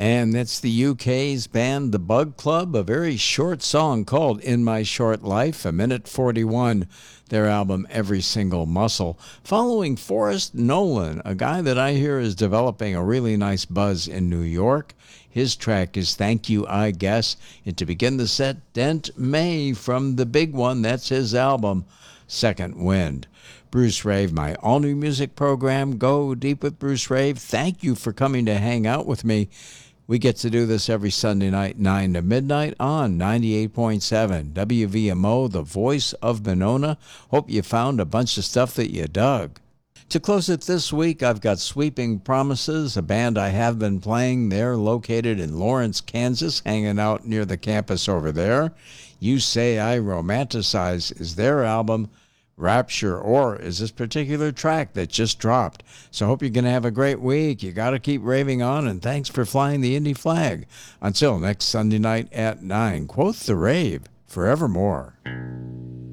And that's the UK's band The Bug Club, a very short song called In My Short Life, 1:41, their album Every Single Muscle. Following Forrest Nolan, a guy that I hear is developing a really nice buzz in New York. His track is Thank You, I Guess. And to begin the set, Dent May from the big one, that's his album, Second Wind. Bruce Rave, my all-new music program, Go Deep with Bruce Rave. Thank you for coming to hang out with me. We get to do this every Sunday night, 9 to midnight on 98.7 WVMO, the voice of Monona. Hope you found a bunch of stuff that you dug. To close it this week, I've got Sweeping Promises, a band I have been playing. They're located in Lawrence, Kansas, hanging out near the campus over there. You Say I Romanticize is their album. Rapture Or is this particular track that just dropped. So I hope you're going to have a great week. You got to keep raving on, and thanks for flying the Indie flag. Until next Sunday night at 9, quote the rave forevermore.